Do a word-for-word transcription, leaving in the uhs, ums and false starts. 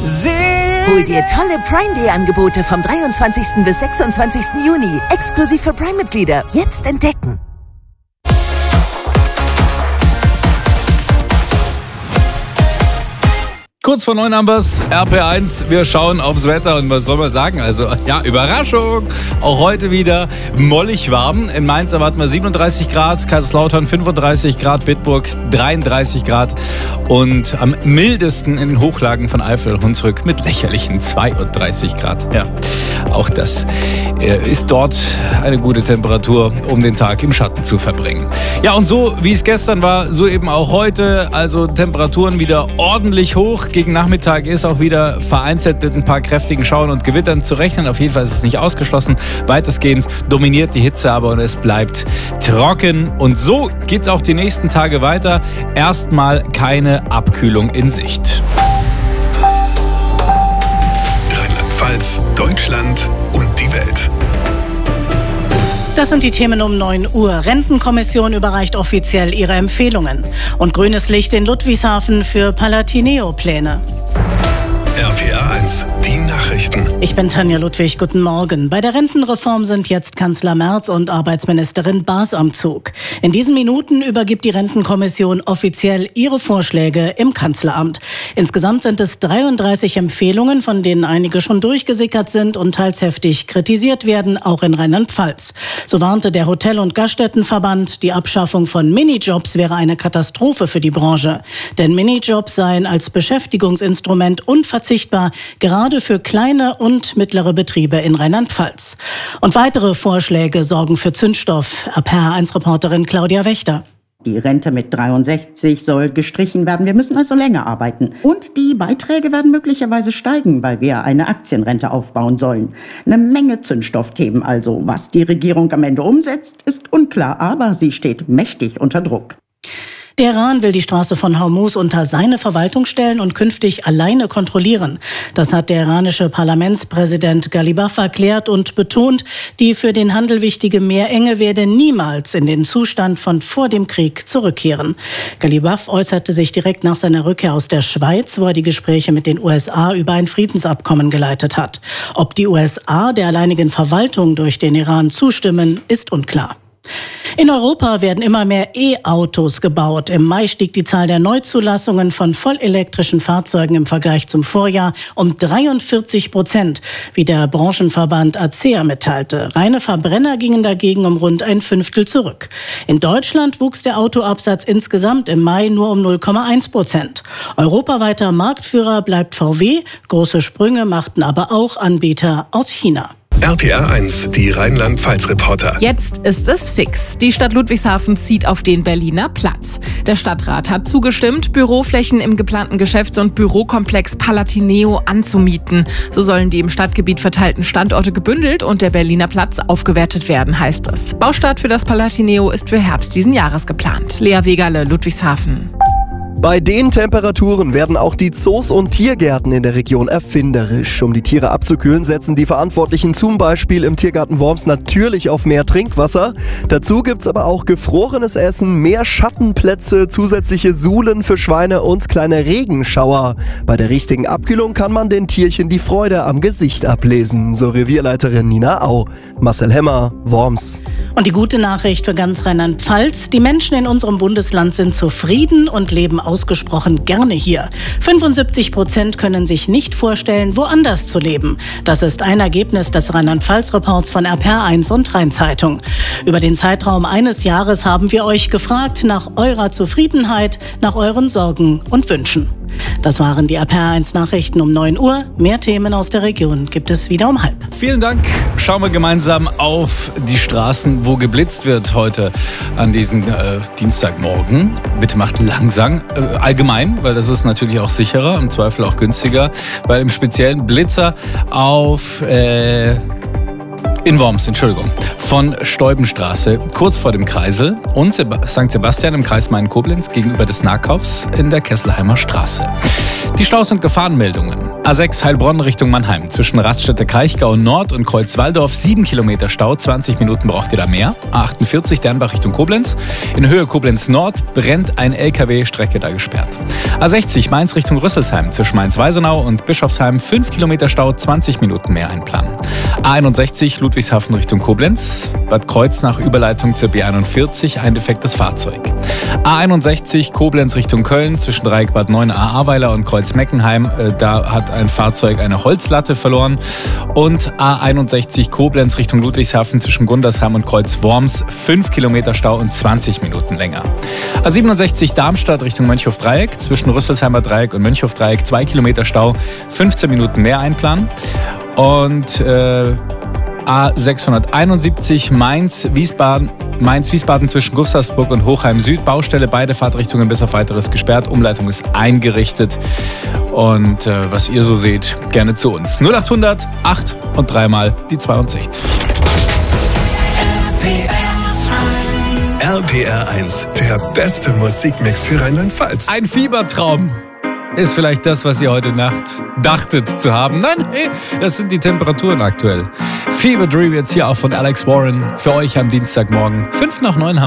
Hol dir tolle Prime Day Angebote vom dreiundzwanzigsten bis sechsundzwanzigsten Juni. Exklusiv für Prime-Mitglieder. Jetzt entdecken. Kurz vor neun haben wir's, R P eins, wir schauen aufs Wetter und was soll man sagen, also ja, Überraschung, auch heute wieder mollig warm. In Mainz erwarten wir siebenunddreißig Grad, Kaiserslautern fünfunddreißig Grad, Bitburg dreiunddreißig Grad und am mildesten in den Hochlagen von Eifel und Hunsrück mit lächerlichen zweiunddreißig Grad. Ja, auch das ist dort eine gute Temperatur, um den Tag im Schatten zu verbringen. Ja, und so wie es gestern war, so eben auch heute, also Temperaturen wieder ordentlich hoch. Gegen Nachmittag ist auch wieder vereinzelt mit ein paar kräftigen Schauern und Gewittern zu rechnen. Auf jeden Fall ist es nicht ausgeschlossen. Weitestgehend dominiert die Hitze aber und es bleibt trocken. Und so geht es auch die nächsten Tage weiter. Erstmal keine Abkühlung in Sicht. Rheinland-Pfalz, Deutschland und die Welt. Das sind die Themen um neun Uhr. Rentenkommission überreicht offiziell ihre Empfehlungen. Und grünes Licht in Ludwigshafen für Palatineo-Pläne. R P R eins, die Nachrichten. Ich bin Tanja Ludwig, guten Morgen. Bei der Rentenreform sind jetzt Kanzler Merz und Arbeitsministerin Baas am Zug. In diesen Minuten übergibt die Rentenkommission offiziell ihre Vorschläge im Kanzleramt. Insgesamt sind es dreiunddreißig Empfehlungen, von denen einige schon durchgesickert sind und teils heftig kritisiert werden, auch in Rheinland-Pfalz. So warnte der Hotel- und Gaststättenverband, die Abschaffung von Minijobs wäre eine Katastrophe für die Branche. Denn Minijobs seien als Beschäftigungsinstrument unverzichtbar, gerade für kleine und mittlere Betriebe in Rheinland-Pfalz. Und weitere Vorschläge sorgen für Zündstoff. R P R eins Reporterin Claudia Wächter. Die Rente mit dreiundsechzig soll gestrichen werden. Wir müssen also länger arbeiten. Und die Beiträge werden möglicherweise steigen, weil wir eine Aktienrente aufbauen sollen. Eine Menge Zündstoffthemen also. Was die Regierung am Ende umsetzt, ist unklar, aber sie steht mächtig unter Druck. Der Iran will die Straße von Hormuz unter seine Verwaltung stellen und künftig alleine kontrollieren. Das hat der iranische Parlamentspräsident Ghalibaf erklärt und betont, die für den Handel wichtige Meerenge werde niemals in den Zustand von vor dem Krieg zurückkehren. Ghalibaf äußerte sich direkt nach seiner Rückkehr aus der Schweiz, wo er die Gespräche mit den U S A über ein Friedensabkommen geleitet hat. Ob die U S A der alleinigen Verwaltung durch den Iran zustimmen, ist unklar. In Europa werden immer mehr E-Autos gebaut. Im Mai stieg die Zahl der Neuzulassungen von vollelektrischen Fahrzeugen im Vergleich zum Vorjahr um dreiundvierzig Prozent, wie der Branchenverband A C E A mitteilte. Reine Verbrenner gingen dagegen um rund ein Fünftel zurück. In Deutschland wuchs der Autoabsatz insgesamt im Mai nur um null Komma eins Prozent. Europaweiter Marktführer bleibt V W. Große Sprünge machten aber auch Anbieter aus China. R P R eins, die Rheinland-Pfalz-Reporter. Jetzt ist es fix. Die Stadt Ludwigshafen zieht auf den Berliner Platz. Der Stadtrat hat zugestimmt, Büroflächen im geplanten Geschäfts- und Bürokomplex Palatineo anzumieten. So sollen die im Stadtgebiet verteilten Standorte gebündelt und der Berliner Platz aufgewertet werden, heißt es. Baustart für das Palatineo ist für Herbst diesen Jahres geplant. Lea Wegerle, Ludwigshafen. Bei den Temperaturen werden auch die Zoos und Tiergärten in der Region erfinderisch. Um die Tiere abzukühlen, setzen die Verantwortlichen zum Beispiel im Tiergarten Worms natürlich auf mehr Trinkwasser. Dazu gibt's aber auch gefrorenes Essen, mehr Schattenplätze, zusätzliche Suhlen für Schweine und kleine Regenschauer. Bei der richtigen Abkühlung kann man den Tierchen die Freude am Gesicht ablesen, so Revierleiterin Nina Au. Marcel Hemmer, Worms. Und die gute Nachricht für ganz Rheinland-Pfalz: Die Menschen in unserem Bundesland sind zufrieden und leben ausgesprochen gerne hier. fünfundsiebzig Prozent können sich nicht vorstellen, woanders zu leben. Das ist ein Ergebnis des Rheinland-Pfalz-Reports von R P R eins und Rheinzeitung. Über den Zeitraum eines Jahres haben wir euch gefragt nach eurer Zufriedenheit, nach euren Sorgen und Wünschen. Das waren die R P R eins Nachrichten um neun Uhr. Mehr Themen aus der Region gibt es wieder um halb. Vielen Dank. Schauen wir gemeinsam auf die Straßen, wo geblitzt wird heute an diesem äh, Dienstagmorgen. Bitte macht langsam, äh, allgemein, weil das ist natürlich auch sicherer, im Zweifel auch günstiger, weil im speziellen Blitzer auf... Äh, In Worms, Entschuldigung, von Steubenstraße, kurz vor dem Kreisel, und Sankt Sebastian im Kreis Main-Koblenz gegenüber des Nahkaufs in der Kesselheimer Straße. Die Staus- und Gefahrenmeldungen. A sechs Heilbronn Richtung Mannheim. Zwischen Raststätte Kraichgau Nord und Kreuzwaldorf sieben Kilometer Stau. zwanzig Minuten braucht ihr da mehr. A achtundvierzig Dernbach Richtung Koblenz. In Höhe Koblenz Nord brennt ein L K W, Strecke da gesperrt. A sechzig Mainz Richtung Rüsselsheim. Zwischen Mainz-Weisenau und Bischofsheim fünf Kilometer Stau. zwanzig Minuten mehr einplanen. A einundsechzig Ludwigshafen Richtung Koblenz. Bad Kreuznach Überleitung zur B einundvierzig. Ein defektes Fahrzeug. A einundsechzig Koblenz Richtung Köln. Zwischen Dreieck Bad neun Ahrweiler und Kreuzmeckenheim. Da hat ein Fahrzeug eine Holzlatte verloren. Und A einundsechzig Koblenz Richtung Ludwigshafen zwischen Gundersheim und Kreuzworms fünf Kilometer Stau und zwanzig Minuten länger. A siebenundsechzig Darmstadt Richtung Mönchhof-Dreieck zwischen Rüsselsheimer Dreieck und Mönchhof-Dreieck zwei Kilometer Stau, fünfzehn Minuten mehr einplanen. Und äh, A sechshunderteinundsiebzig Mainz-Wiesbaden Mainz-Wiesbaden zwischen Gustavsburg und Hochheim Süd. Baustelle, beide Fahrtrichtungen bis auf weiteres gesperrt. Umleitung ist eingerichtet. Und äh, was ihr so seht, gerne zu uns. null achthundert acht und dreimal die zweiundsechzig. R P R eins, der beste Musikmix für Rheinland-Pfalz. Ein Fiebertraum ist vielleicht das, was ihr heute Nacht dachtet zu haben. Nein, hey, das sind die Temperaturen aktuell. Fever Dream jetzt hier auch von Alex Warren. Für euch am Dienstagmorgen. fünf nach neun